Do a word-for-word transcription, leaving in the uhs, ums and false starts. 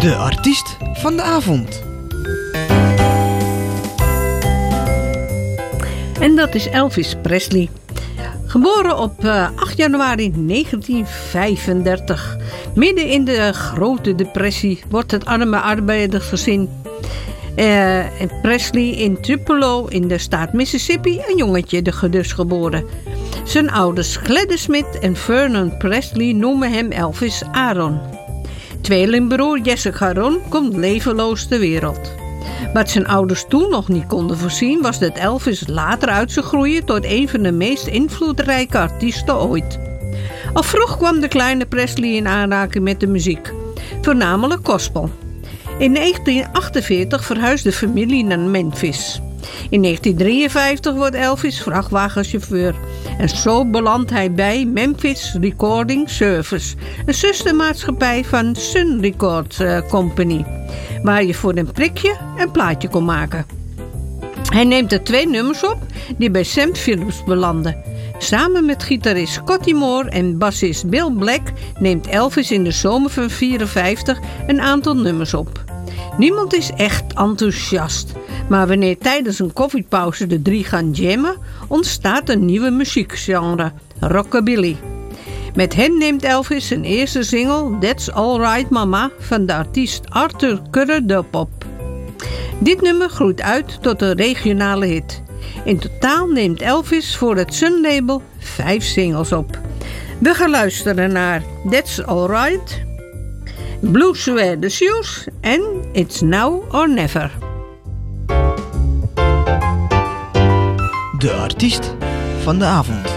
De artiest van de avond. En dat is Elvis Presley. Geboren op uh, acht januari negentien vijfendertig. Midden in de grote depressie wordt het arme arbeidersgezin uh, Presley in Tupelo in de staat Mississippi een jongetje dus geboren. Zijn ouders Gladys Smith en Vernon Presley noemen hem Elvis Aaron. Tweelingbroer Jesse Aaron komt levenloos ter wereld. Wat zijn ouders toen nog niet konden voorzien was dat Elvis later uit zou groeien tot een van de meest invloedrijke artiesten ooit. Al vroeg kwam de kleine Presley in aanraking met de muziek, voornamelijk gospel. In negentien achtenveertig verhuisde de familie naar Memphis. In negentien drieënvijftig wordt Elvis vrachtwagenchauffeur en zo belandt hij bij Memphis Recording Service, een zustermaatschappij van Sun Records Company, waar je voor een prikje een plaatje kon maken. Hij neemt er twee nummers op die bij Sam Phillips belanden. Samen met gitarist Scotty Moore en bassist Bill Black neemt Elvis in de zomer van vierenvijftig een aantal nummers op. Niemand is echt enthousiast, maar wanneer tijdens een koffiepauze de drie gaan jammen, ontstaat een nieuwe muziekgenre, rockabilly. Met hen neemt Elvis zijn eerste single That's Alright Mama van de artiest Arthur Curry op. Dit nummer groeit uit tot een regionale hit. In totaal neemt Elvis voor het Sun label vijf singles op. We gaan luisteren naar That's Alright, Blue Suede Shoes en It's Now or Never. De artiest van de avond.